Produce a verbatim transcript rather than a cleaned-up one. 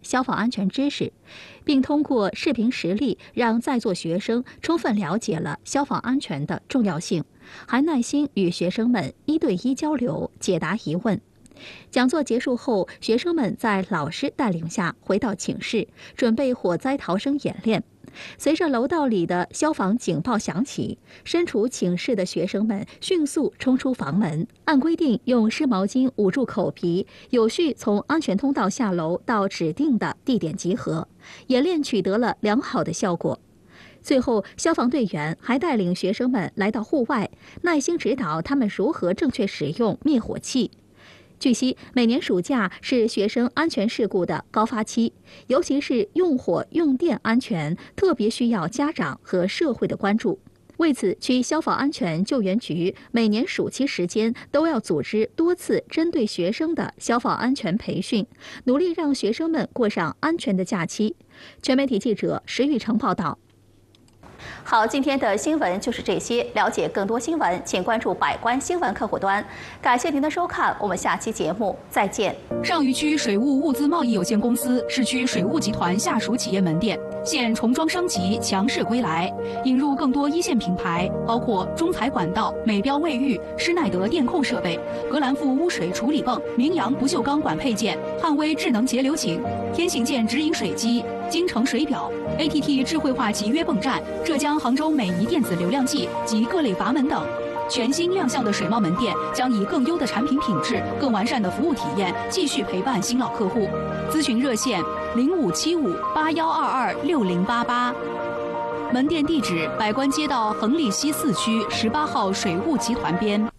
消防安全知识，并通过视频实例让在座学生充分了解了消防安全的重要性，还耐心与学生们一对一交流，解答疑问。讲座结束后，学生们在老师带领下回到寝室，准备火灾逃生演练。随着楼道里的消防警报响起，身处寝室的学生们迅速冲出房门，按规定用湿毛巾捂住口鼻，有序从安全通道下楼到指定的地点集合。演练取得了良好的效果。最后，消防队员还带领学生们来到户外，耐心指导他们如何正确使用灭火器。据悉，每年暑假是学生安全事故的高发期，尤其是用火用电安全，特别需要家长和社会的关注。为此，区消防安全救援局每年暑期时间都要组织多次针对学生的消防安全培训，努力让学生们过上安全的假期。全媒体记者石玉成报道。好，今天的新闻就是这些。了解更多新闻，请关注百官新闻客户端。感谢您的收看，我们下期节目再见。 上虞区水务物资贸易有限公司市区水务集团下属企业门店现重装升级，强势归来，引入更多一线品牌，包括中材管道、美标卫浴、施耐德电控设备、格兰富污水处理泵、明阳不锈钢管配件、汉威智能节流井、天行健直饮水机、京城水表、A T T 智慧化集约泵站、浙江杭州美仪电子流量计及各类阀门等。全新亮相的水贸门店将以更优的产品品质、更完善的服务体验，继续陪伴新老客户。咨询热线零五七五八幺二二六零八八。门店地址：百官街道恒利西四区十八号水务集团边。